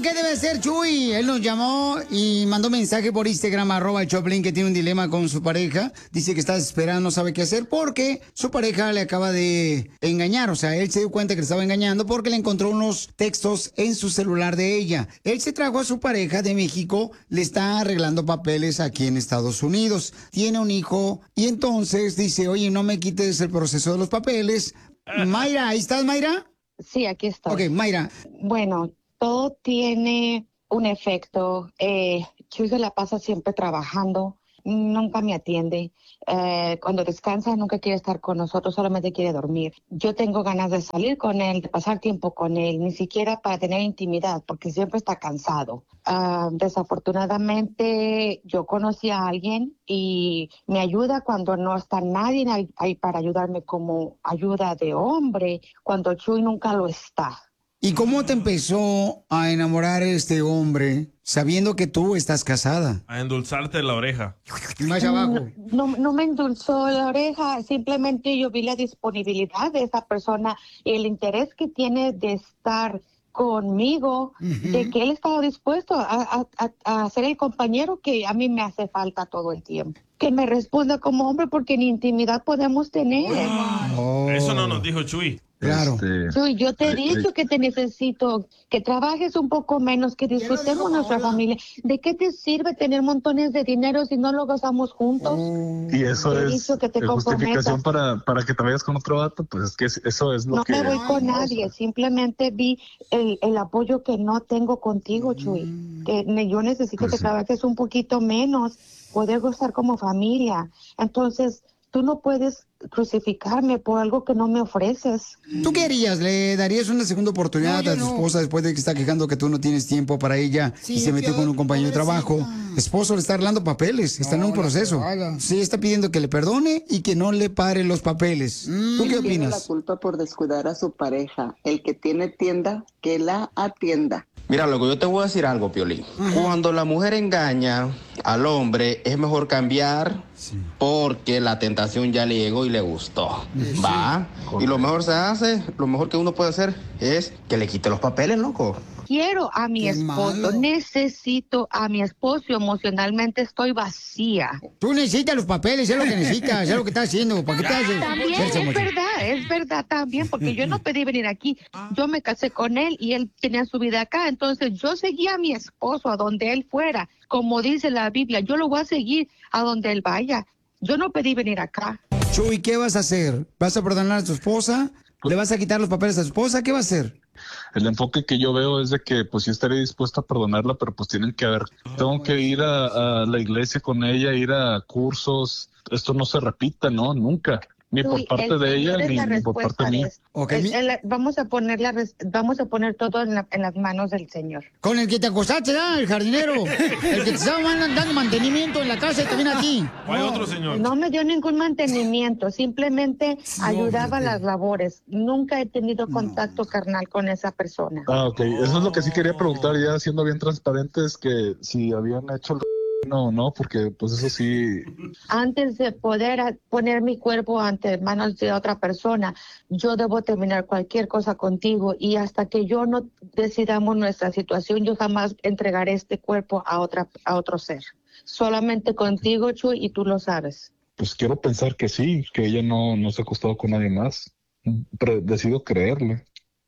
qué debe hacer Chuy? Él nos llamó y mandó mensaje por Instagram, @Choplin, que tiene un dilema con su pareja. Dice que está desesperado, no sabe qué hacer porque su pareja le acaba de engañar. O sea, él se dio cuenta que le estaba engañando porque le encontró unos textos en su celular de ella. Él se trajo a su pareja de México, le está arreglando papeles aquí en Estados Unidos. Tiene un hijo y entonces dice, oye, no me quites el proceso de los papeles. Mayra, ¿ahí estás, Mayra? Sí, aquí estoy. Ok, Mayra. Bueno, todo tiene un efecto. Chuy se la pasa siempre trabajando, nunca me atiende. Cuando descansa nunca quiere estar con nosotros, solamente quiere dormir. Yo tengo ganas de salir con él, de pasar tiempo con él, ni siquiera para tener intimidad, porque siempre está cansado. Desafortunadamente, yo conocí a alguien y me ayuda cuando no está nadie ahí para ayudarme como ayuda de hombre, cuando Chuy nunca lo está. ¿Y cómo te empezó a enamorar este hombre sabiendo que tú estás casada? A endulzarte la oreja. Más abajo. No me endulzó la oreja, simplemente yo vi la disponibilidad de esa persona y el interés que tiene de estar conmigo, de que él estaba dispuesto a ser el compañero que a mí me hace falta todo el tiempo. Que me responda como hombre porque ni intimidad podemos tener. Eso no nos dijo Chuy. Claro. Chuy, yo te he dicho que te necesito, que trabajes un poco menos, que disfrutemos nuestra familia. ¿De qué te sirve tener montones de dinero si no lo gozamos juntos? Y eso Te he es dicho que te justificación comprometas. para que te vayas con otro vato, pues es que eso es lo No que... me voy con nadie, simplemente vi el apoyo que no tengo contigo, Chuy. Que yo necesito que trabajes un poquito menos, poder gozar como familia. Entonces, tú no puedes crucificarme por algo que no me ofreces. ¿Tú qué harías? ¿Le darías una segunda oportunidad a tu esposa después de que está quejando que tú no tienes tiempo para ella y se metió con un compañero de trabajo? Esposo le está arreglando papeles, está en un proceso. Sí, está pidiendo que le perdone y que no le pare los papeles. ¿Tú qué Él tiene la opinas? culpa por descuidar a su pareja. El que tiene tienda, que la atienda. Mira, loco, yo te voy a decir algo, Piolín. Cuando la mujer engaña al hombre, es mejor cambiar porque la tentación ya le llegó y le gustó. ¿Va? Y lo mejor lo mejor que uno puede hacer es que le quite los papeles, loco. Quiero a mi esposo, necesito a mi esposo, emocionalmente estoy vacía. Tú necesitas los papeles, es lo que necesitas, es lo que estás haciendo. ¿Para qué te haces? También es verdad también, porque yo no pedí venir aquí. Yo me casé con él y él tenía su vida acá, entonces yo seguía a mi esposo a donde él fuera. Como dice la Biblia, yo lo voy a seguir a donde él vaya. Yo no pedí venir acá. Chuy, ¿qué vas a hacer? ¿Vas a perdonar a tu esposa? ¿Le vas a quitar los papeles a tu esposa? ¿Qué va a hacer? El enfoque que yo veo es de que pues sí estaría dispuesto a perdonarla, pero pues tengo que ir a la iglesia con ella, ir a cursos. Esto no se repita, ¿no? Nunca. Ni por parte de ella, ni por parte mía. Vamos a poner todo en las manos del Señor. Con el que te acostaste, ¿verdad? El jardinero. El que te estaba dando mantenimiento en la casa y también a ti. ¿Cuál otro señor? No me dio ningún mantenimiento, simplemente ayudaba a las labores. Nunca he tenido contacto carnal con esa persona. Ok. Eso es lo que sí quería preguntar, ya siendo bien transparentes, que si habían hecho el... No, porque pues eso sí... Antes de poder poner mi cuerpo ante manos de otra persona, yo debo terminar cualquier cosa contigo y hasta que yo no decidamos nuestra situación, yo jamás entregaré este cuerpo a otro ser. Solamente contigo, Chuy, y tú lo sabes. Pues quiero pensar que sí, que ella no se ha acostado con nadie más. Pero decido creerle.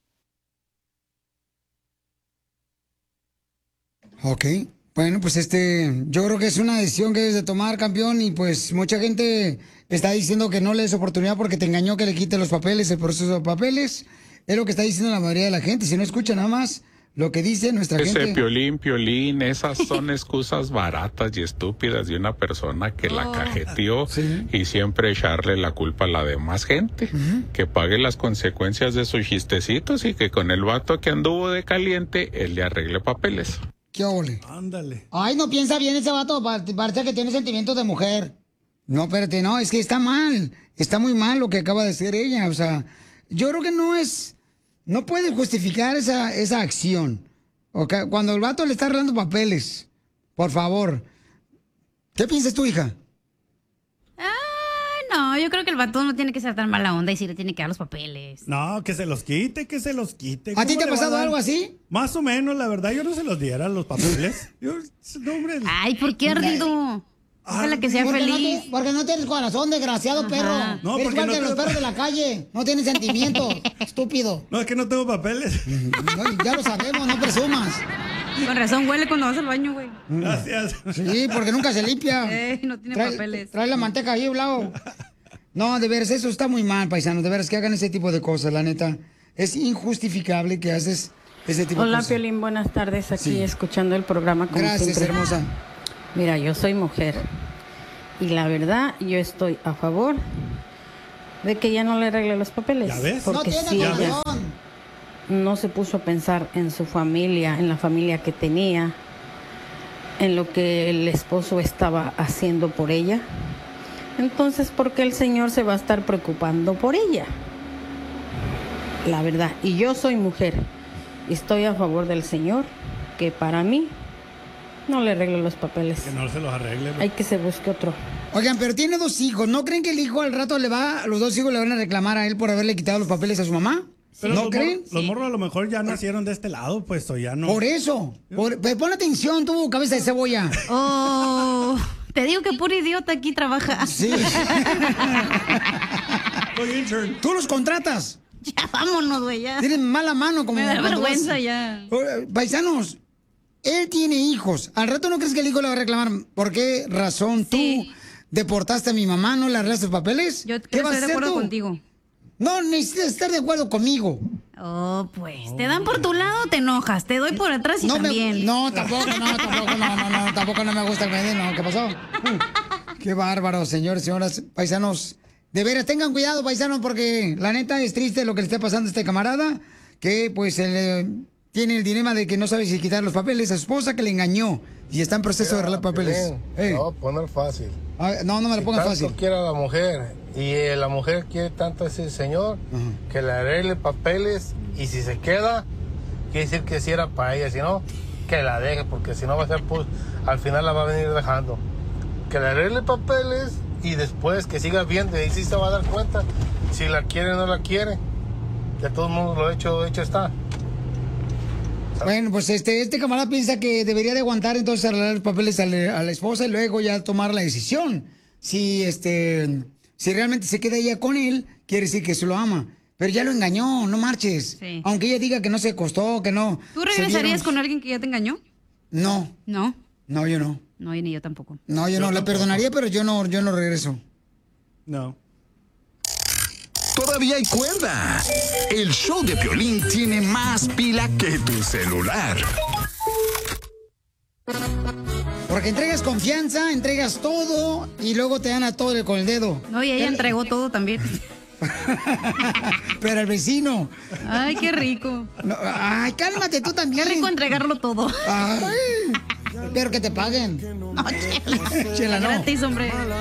Ok. Bueno, pues yo creo que es una decisión que debes de tomar, campeón, y pues mucha gente está diciendo que no le des oportunidad porque te engañó que le quite los papeles, el proceso de papeles. Es lo que está diciendo la mayoría de la gente. Si no escucha nada más lo que dice nuestra gente. Ese Piolín, esas son excusas baratas y estúpidas de una persona que la cajeteó y siempre echarle la culpa a la demás gente. Que pague las consecuencias de sus chistecitos y que con el vato que anduvo de caliente, él le arregle papeles. ¿Qué ole? Ándale. Ay, no piensa bien ese vato, parece que tiene sentimientos de mujer. No, espérate, no, es que está mal. Está muy mal lo que acaba de hacer ella. O sea, yo creo que no puede justificar esa acción. Okay. Cuando el vato le está arreglando papeles, por favor. ¿Qué piensas tú, hija? No, No, yo creo que el vato no tiene que ser tan mala onda y sí le tiene que dar los papeles. No, que se los quite, que se los quite. ¿A ti te ha ¿Cómo le va pasado dar? algo así? Más o menos, la verdad, yo no se los diera los papeles. No, hombre. Ay, ¿por qué ardido? Ojalá que sea Porque feliz. porque no tienes corazón, desgraciado perro. No, Eres porque igual no que los te- perros de la calle. No tienes sentimientos, estúpido. No, es que no tengo papeles. No, ya lo sabemos, no presumas. Con razón huele cuando vas al baño, güey. Gracias. Sí, porque nunca se limpia. No tiene papeles. Trae la manteca ahí, Blau. No, de veras, eso está muy mal, paisanos. De veras, que hagan ese tipo de cosas, la neta. Es injustificable que haces ese tipo de Hola, cosas. Piolín, buenas tardes. Aquí Sí. escuchando el programa como Gracias, siempre. hermosa. Mira, yo soy mujer. Y la verdad, yo estoy a favor de que ella no le arregle los papeles. ¿Ya ves? Porque No si tiene ella corazón. no se puso a pensar en su familia, en la familia que tenía, en lo que el esposo estaba haciendo por ella, entonces, ¿por qué el Señor se va a estar preocupando por ella? La verdad, y yo soy mujer, y estoy a favor del Señor, que para mí no le arregle los papeles. Que no se los arregle. Hay que se busque otro. Oigan, pero tiene 2 hijos. ¿No creen que el hijo al rato los 2 hijos le van a reclamar a él por haberle quitado los papeles a su mamá? Pero ¿No los creen? Los morros a lo mejor ya nacieron de este lado, pues, o ya no. Por eso. Pero pon atención, tú, cabeza de cebolla. Oh, te digo que puro idiota aquí trabaja. Sí. Soy intern. Tú los contratas. Ya vámonos, güey, ya. Tienen mala mano como Me da cuando vergüenza vas- ya. Paisanos, él tiene hijos. Al rato no crees que el hijo le va a reclamar. ¿Por qué razón Sí. tú deportaste a mi mamá, no le arreglaste los papeles? Yo ¿Qué creo vas que a estoy de hacer acuerdo tú? contigo. No, necesitas estar de acuerdo conmigo. Oh, pues, ¿te dan por tu lado o te enojas? Te doy por atrás y No, también. tampoco no me gusta que me den, no, ¿qué pasó? Qué bárbaro, señores, señoras, paisanos. De veras, tengan cuidado, paisanos, porque la neta es triste lo que le está pasando a este camarada, que pues tiene el dilema de que no sabe si quitar los papeles a su esposa que le engañó y está en proceso de arreglar papeles. Piolín, no, poner fácil. No me lo pongas tanto fácil. quiere a la mujer y la mujer quiere tanto a ese señor que le arregle papeles y si se queda, quiere decir que sí era para ella, si no, que la deje, porque si no va a ser, pues, al final la va a venir dejando. Que le arregle papeles y después que siga viendo y ahí sí se va a dar cuenta si la quiere o no la quiere. De todos modos lo hecho está. Bueno, pues este camarada piensa que debería de aguantar entonces arreglar los papeles a la esposa y luego ya tomar la decisión. Si realmente se queda ella con él, quiere decir que se lo ama. Pero ya lo engañó, no marches. Sí. Aunque ella diga que no se costó, que no. ¿Tú regresarías se con alguien que ya te engañó? dieron- No. No, yo no. No, y ni yo tampoco. No, yo no. Le perdonaría, pero yo no regreso. No. Todavía hay cuerda. El show de Piolín tiene más pila que tu celular. Porque entregas confianza, entregas todo y luego te dan a todo con el dedo. No, y ella entregó todo también. Pero al vecino. Ay, qué rico. No, ay, cálmate tú también. Qué rico entregarlo todo. Ay, pero que te paguen. No, chela. Chela, no. Gratis, hombre.